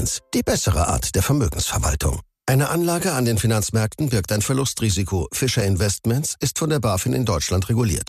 Investments, die bessere Art der Vermögensverwaltung. Eine Anlage an den Finanzmärkten birgt ein Verlustrisiko. Fischer Investments ist von der BaFin in Deutschland reguliert.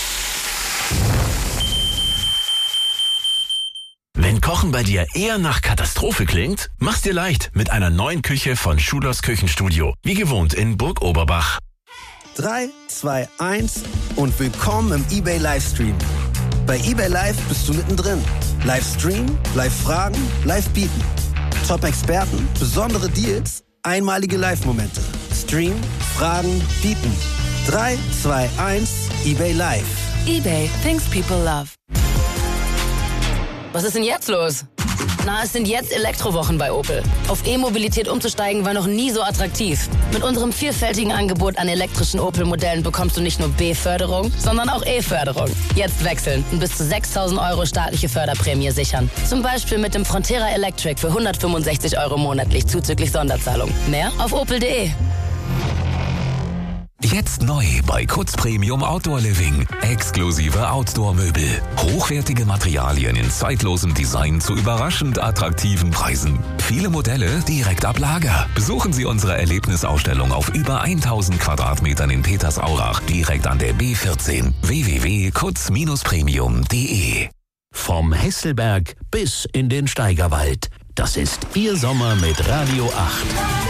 Wenn Kochen bei dir eher nach Katastrophe klingt, mach's dir leicht mit einer neuen Küche von Schulers Küchenstudio. Wie gewohnt in Burg Oberbach. 3, 2, 1 und willkommen im eBay Livestream. Bei eBay Live bist du mittendrin. Livestream, Live-Fragen, Live-Bieten. Top-Experten, besondere Deals, einmalige Live-Momente. Stream, Fragen, Bieten. 3, 2, 1, eBay Live. eBay, things people love. Was ist denn jetzt los? Na, es sind jetzt Elektrowochen bei Opel. Auf E-Mobilität umzusteigen war noch nie so attraktiv. Mit unserem vielfältigen Angebot an elektrischen Opel-Modellen bekommst du nicht nur B-Förderung, sondern auch E-Förderung. Jetzt wechseln und bis zu 6.000 € staatliche Förderprämie sichern. Zum Beispiel mit dem Frontera Electric für 165 € monatlich zuzüglich Sonderzahlung. Mehr auf opel.de. Jetzt neu bei Kutz Premium Outdoor Living. Exklusive Outdoor-Möbel. Hochwertige Materialien in zeitlosem Design zu überraschend attraktiven Preisen. Viele Modelle direkt ab Lager. Besuchen Sie unsere Erlebnisausstellung auf über 1000 Quadratmetern in Petersaurach, direkt an der B14. www.kutz-premium.de. Vom Hesselberg bis in den Steigerwald. Das ist Ihr Sommer mit Radio 8.